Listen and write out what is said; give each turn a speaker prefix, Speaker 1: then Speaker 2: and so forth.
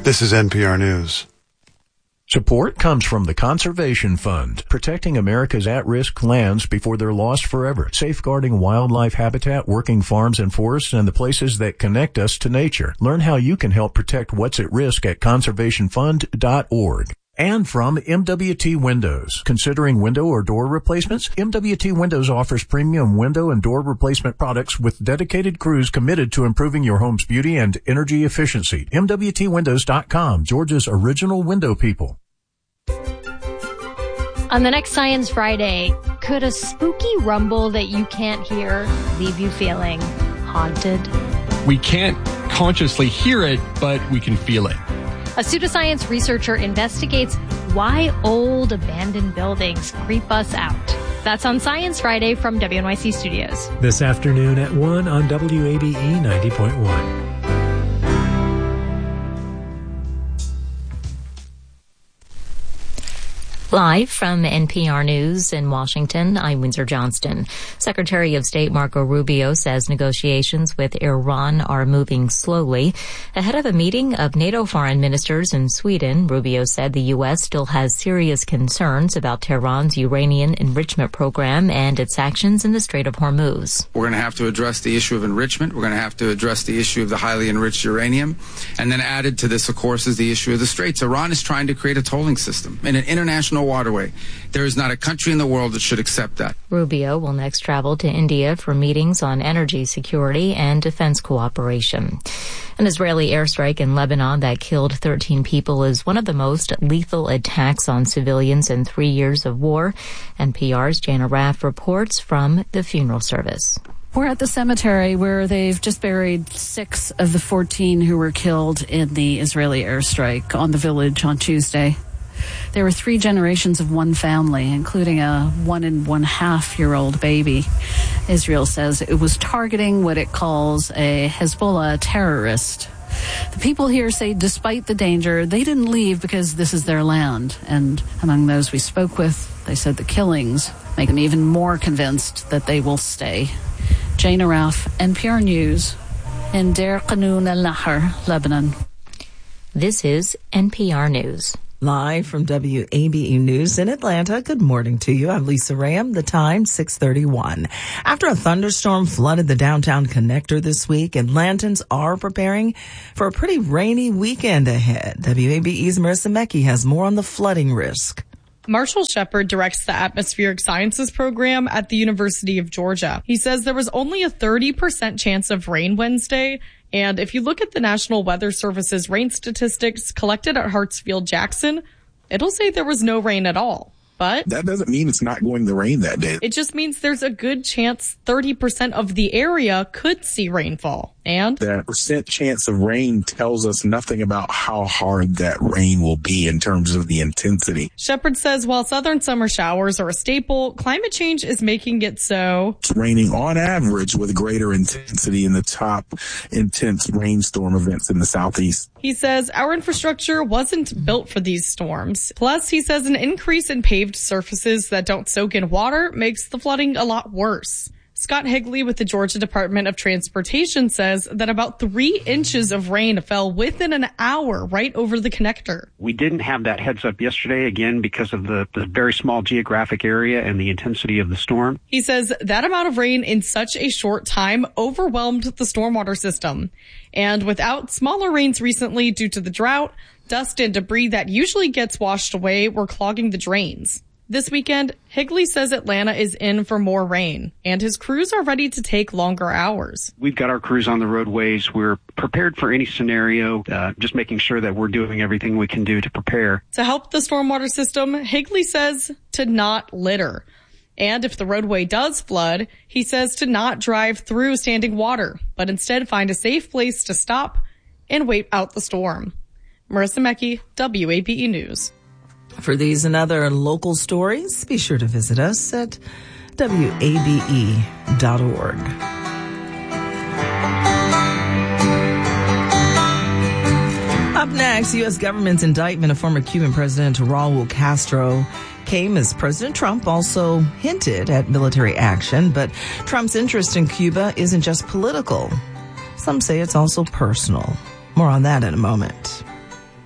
Speaker 1: This is NPR News.
Speaker 2: Support comes from the Conservation Fund, protecting America's at-risk lands before they're lost forever, safeguarding wildlife habitat, working farms and forests, and the places that connect us to nature. Learn how you can help protect what's at risk at conservationfund.org. And from MWT Windows. Considering window or door replacements? MWT Windows offers premium window and door replacement products with dedicated crews committed to improving your home's beauty and energy efficiency. MWTWindows.com, Georgia's original window people.
Speaker 3: On the next Science Friday, could a spooky rumble that you can't hear leave you feeling haunted?
Speaker 4: We can't consciously hear it, but we can feel it.
Speaker 3: A pseudoscience researcher investigates why old abandoned buildings creep us out. That's on Science Friday from WNYC Studios.
Speaker 5: This afternoon at 1 on WABE 90.1.
Speaker 6: Live from NPR News in Washington, I'm Windsor Johnston. Secretary of State Marco Rubio says negotiations with Iran are moving slowly. Ahead of a meeting of NATO foreign ministers in Sweden, Rubio said the U.S. still has serious concerns about Tehran's uranium enrichment program and its actions in the Strait of Hormuz.
Speaker 7: We're going to have to address the issue of enrichment. We're going to have to address the issue of the highly enriched uranium. And then added to this, of course, is the issue of the Straits. Iran is trying to create a tolling system in an international waterway. There is not a country in the world that should accept that.
Speaker 6: Rubio will next travel to India for meetings on energy security and defense cooperation. An Israeli airstrike in Lebanon that killed 13 people is one of the most lethal attacks on civilians in 3 years of war. NPR's Jana Raff reports from the funeral service.
Speaker 8: We're at the cemetery where they've just buried 6 of the 14 who were killed in the Israeli airstrike on the village on Tuesday. There were 3 generations of one family, including a 1.5-year-old baby. Israel says it was targeting what it calls a Hezbollah terrorist. The people here say despite the danger, they didn't leave because this is their land. And among those we spoke with, they said the killings make them even more convinced that they will stay. Jana Raff, NPR News, in Deir Qanoun al-Nahar, Lebanon.
Speaker 6: This is NPR News.
Speaker 9: Live from WABE News in Atlanta. Good morning to you. I'm Lisa Ram. The time, 6:31. After a thunderstorm flooded the downtown connector this week, Atlantans are preparing for a pretty rainy weekend ahead. WABE's Marissa Mecki has more on the flooding risk.
Speaker 10: Marshall Shepard directs the Atmospheric Sciences program at the University of Georgia. He says there was only a 30% chance of rain Wednesday. And if you look at the National Weather Service's rain statistics collected at Hartsfield-Jackson, it'll say there was no rain at all. But
Speaker 11: that doesn't mean it's not going to rain that day.
Speaker 10: It just means there's a good chance 30% of the area could see rainfall. And
Speaker 11: that percent chance of rain tells us nothing about how hard that rain will be in terms of the intensity.
Speaker 10: Shepard says while southern summer showers are a staple, climate change is making it so
Speaker 11: it's raining on average with greater intensity in the top intense rainstorm events in the southeast.
Speaker 10: He says our infrastructure wasn't built for these storms. Plus, he says an increase in paved surfaces that don't soak in water makes the flooding a lot worse. Scott Higley with the Georgia Department of Transportation says that about 3 inches of rain fell within an hour right over the connector.
Speaker 12: We didn't have that heads up yesterday, again, because of the very small geographic area and the intensity of the storm.
Speaker 10: He says that amount of rain in such a short time overwhelmed the stormwater system. And without smaller rains recently due to the drought, dust and debris that usually gets washed away were clogging the drains. This weekend, Higley says Atlanta is in for more rain, and his crews are ready to take longer hours.
Speaker 12: We've got our crews on the roadways. We're prepared for any scenario, just making sure that we're doing everything we can do to prepare.
Speaker 10: To help the stormwater system, Higley says to not litter. And if the roadway does flood, he says to not drive through standing water, but instead find a safe place to stop and wait out the storm. Marissa Mecki, WABE News.
Speaker 9: For these and other local stories, be sure to visit us at WABE.org. Up next, U.S. government's indictment of former Cuban President Raul Castro came as President Trump also hinted at military action, but Trump's interest in Cuba isn't just political. Some say it's also personal. More on that in a moment.